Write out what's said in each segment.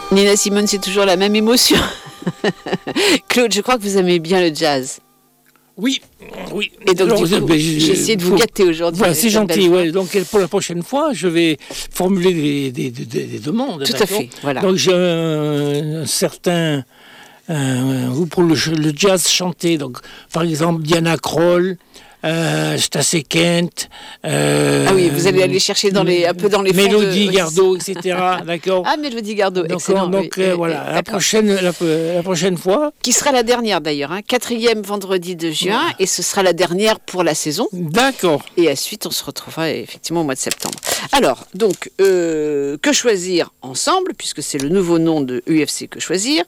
Nina Simone, c'est toujours la même émotion. Claude, je crois que vous aimez bien le jazz. Oui. Et donc, du coup, j'ai essayé de vous gâter aujourd'hui. Voilà, c'est gentil. Ouais. Donc, pour la prochaine fois, je vais formuler des demandes. Tout à fait. Voilà. Donc, j'ai un certain... pour le jazz chanté, donc, par exemple, Diana Krall, Stacey Kent. Ah oui, vous allez aller chercher un peu dans les fonds Mélodie Gardot, etc. D'accord. Ah, Mélodie Gardot, excellent. Donc voilà, la prochaine fois. Qui sera la dernière d'ailleurs, 4e vendredi de juin, et ce sera la dernière pour la saison. D'accord. Et ensuite, on se retrouvera effectivement au mois de septembre. Alors, donc, Que choisir ensemble, puisque c'est le nouveau nom de UFC Que choisir,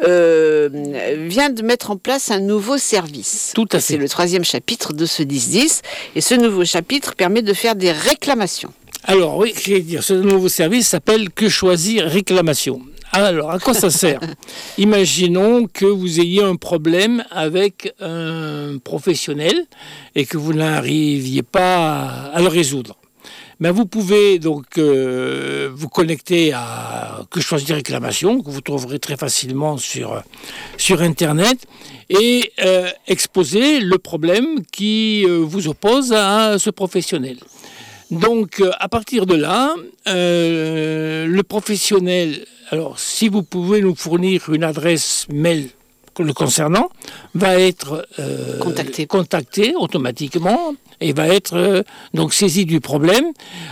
vient de mettre en place un nouveau service. Tout à fait. C'est le 3e chapitre de ce 10-10, et ce nouveau chapitre permet de faire des réclamations. Alors oui, je vais dire, ce nouveau service s'appelle Que choisir réclamation. Alors, à quoi ça sert? Imaginons que vous ayez un problème avec un professionnel et que vous n'arriviez pas à le résoudre. Ben, vous pouvez donc vous connecter à Que choisir réclamation, que vous trouverez très facilement sur Internet, et exposer le problème qui vous oppose à ce professionnel. Donc, à partir de là, le professionnel, alors si vous pouvez nous fournir une adresse mail le concernant, va être contacté automatiquement et va être donc saisi du problème.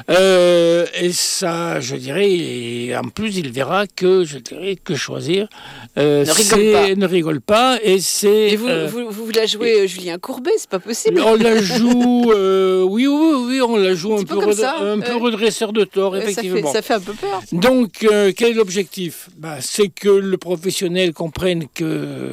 Et ça, je dirais, et en plus, il verra que, je dirais, Que choisir ne rigole pas. Et c'est. Et vous la jouez Julien Courbet, c'est pas possible. On la joue, oui, on la joue un peu redresseur de tort, effectivement. Ça fait un peu peur. Donc, quel est l'objectif? C'est que le professionnel comprenne que,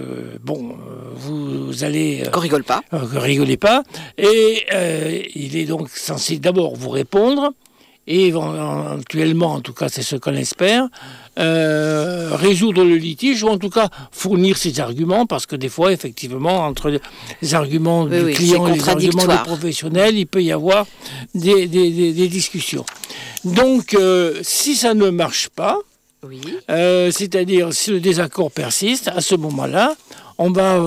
vous allez... Qu'on rigole pas. Que rigolez pas. Et il est donc censé d'abord vous répondre, et éventuellement, en tout cas c'est ce qu'on espère, résoudre le litige, ou en tout cas fournir ses arguments, parce que des fois, effectivement, entre les arguments du client et les arguments du professionnel, il peut y avoir des discussions. Donc, si ça ne marche pas, c'est-à-dire si le désaccord persiste, à ce moment-là, on va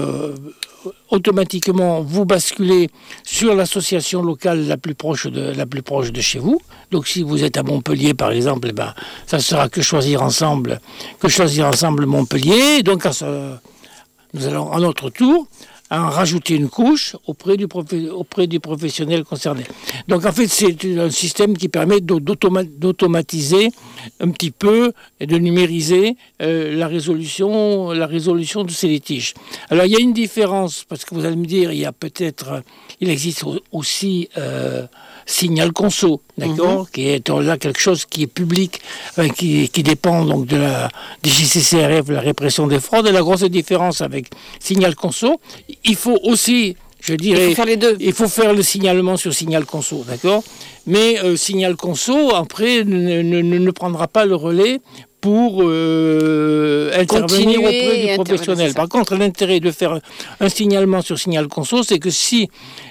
automatiquement vous basculer sur l'association locale la plus proche de chez vous. Donc si vous êtes à Montpellier par exemple, ça sera Que choisir ensemble Montpellier. Donc nous allons à notre tour en rajouter une couche auprès du professionnel concerné. Donc en fait, c'est un système qui permet d'automatiser un petit peu et de numériser la résolution de ces litiges. Alors il y a une différence, parce que vous allez me dire, il existe aussi Signal Conso, d'accord, qui est là quelque chose qui est public, qui dépend donc de la DGCCRF, la répression des fraudes. Et la grosse différence avec Signal Conso, il faut aussi, je dirais, il faut faire les deux. Il faut faire le signalement sur Signal Conso, d'accord. Mais Signal Conso, après, ne prendra pas le relais pour intervenir auprès du professionnel. Par contre, l'intérêt de faire un signalement sur Signal Conso, c'est que si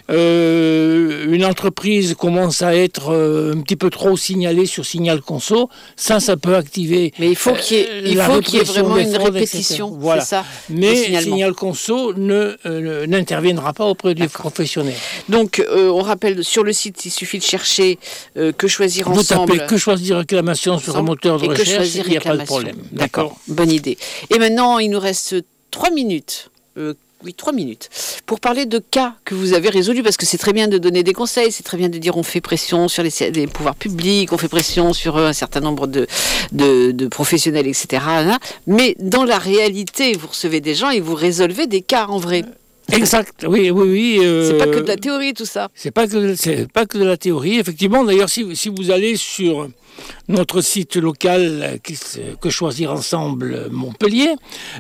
une entreprise commence à être un petit peu trop signalée sur Signal Conso, ça peut activer. Mais il faut qu'il y ait vraiment une répétition. Voilà. C'est ça. Mais Signal Conso n'interviendra pas auprès du professionnel. Donc, on rappelle, sur le site, il suffit de chercher Que choisir ensemble. Vous tapez Que choisir réclamation sur un moteur de recherche, il n'y a pas de problème. D'accord, bonne idée. Et maintenant, il nous reste 3 minutes. 3 minutes, pour parler de cas que vous avez résolus, parce que c'est très bien de donner des conseils, c'est très bien de dire on fait pression sur les pouvoirs publics, on fait pression sur un certain nombre de professionnels, etc. Mais dans la réalité, vous recevez des gens et vous résolvez des cas en vrai. Exact, oui. C'est pas que de la théorie, tout ça. C'est pas que de la théorie. Effectivement, d'ailleurs, si vous allez sur notre site local Que choisir ensemble Montpellier,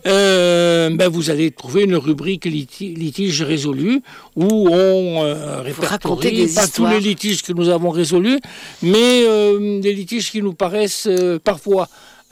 vous allez trouver une rubrique litiges résolus où on répertorie pas tous les litiges que nous avons résolus, mais des litiges qui nous paraissent parfois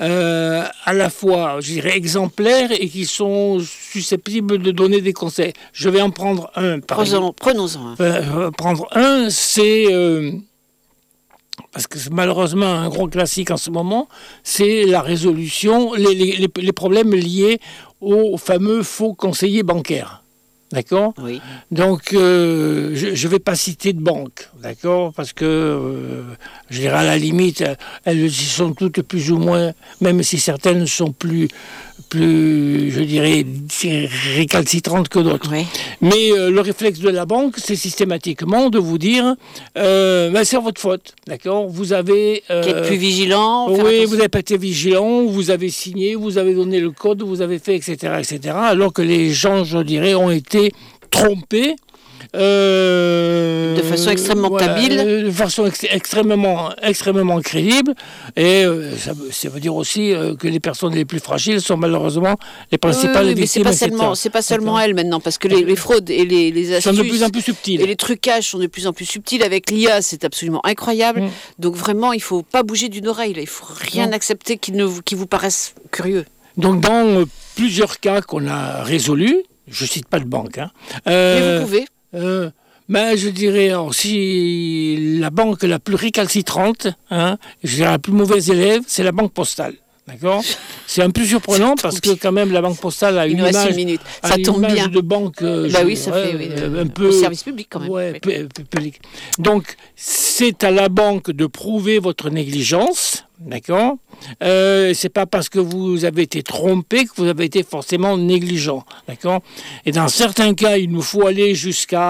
à la fois, je dirais, exemplaires et qui sont susceptibles de donner des conseils. Je vais en prendre un. Prenons-en un. Prendre un, c'est parce que c'est malheureusement un gros classique en ce moment, c'est la résolution, les problèmes liés aux fameux faux conseillers bancaires. D'accord ? Oui. Donc, je ne vais pas citer de banque, d'accord ? Parce que, je dirais à la limite, elles y sont toutes plus ou moins, même si certaines sont plus je dirais, récalcitrantes que d'autres. Oui. Mais le réflexe de la banque, c'est systématiquement de vous dire, c'est votre faute, d'accord ? Vous avez... Être plus vigilant. Oui, vous n'avez pas été vigilant, vous avez signé, vous avez donné le code, vous avez fait, etc., alors que les gens, je dirais, ont été trompés. De façon extrêmement habile. De façon extrêmement crédible. Et ça veut dire aussi que les personnes les plus fragiles sont malheureusement les principales victimes. Mais c'est pas seulement elles maintenant, parce que les fraudes et les astuces sont de plus en plus subtiles. Et les trucages sont de plus en plus subtils. Avec l'IA, c'est absolument incroyable. Donc vraiment, il ne faut pas bouger d'une oreille. Là. Il ne faut rien accepter qui vous paraisse curieux. Donc dans plusieurs cas qu'on a résolus, je ne cite pas de banque. Mais vous pouvez. Je dirais aussi la banque la plus récalcitrante, je dirais la plus mauvaise élève, c'est la banque postale. D'accord ? C'est un peu surprenant parce que quand même la banque postale a une image, de banque un peu service public quand même. Ouais, public. Donc c'est à la banque de prouver votre négligence. D'accord ? C'est pas parce que vous avez été trompé que vous avez été forcément négligent. D'accord ? Et dans certains cas, il nous faut aller jusqu'au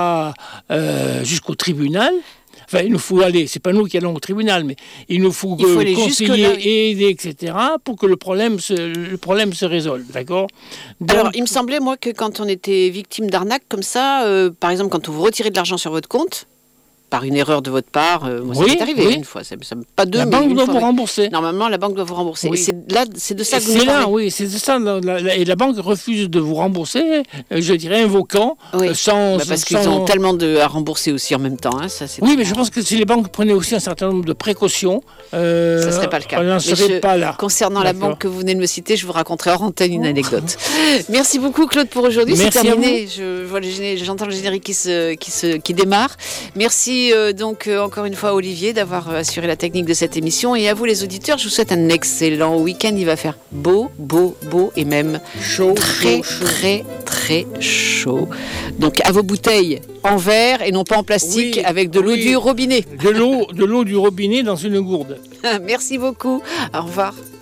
tribunal. Enfin, il nous faut aller, c'est pas nous qui allons au tribunal, mais il nous faut conseiller, aider, etc., pour que le problème se résolve, d'accord ? Donc, alors, il me semblait, moi, que quand on était victime d'arnaque comme ça, par exemple, quand vous retirez de l'argent sur votre compte, par une erreur de votre part, moi ça m'est arrivé une fois, pas deux, la mais banque une doit fois, vous rembourser. Normalement, la banque doit vous rembourser. Oui. Et c'est de ça que vous parlez. Oui, c'est de ça. Et la banque refuse de vous rembourser, je dirais, invoquant, parce qu'ils ont tellement à rembourser aussi en même temps. Ça, mais je pense que si les banques prenaient aussi un certain nombre de précautions, ça ne serait pas le cas. On n'en serait pas là. Concernant la banque que vous venez de me citer, je vous raconterai hors antenne une anecdote. Merci beaucoup, Claude, pour aujourd'hui. C'est terminé. J'entends le générique qui démarre. Merci donc encore une fois Olivier d'avoir assuré la technique de cette émission, et à vous les auditeurs, je vous souhaite un excellent week-end. Il va faire beau et même chaud, très chaud. Donc à vos bouteilles en verre et non pas en plastique, avec de l'eau du robinet. De l'eau du robinet dans une gourde. Merci beaucoup. Au revoir.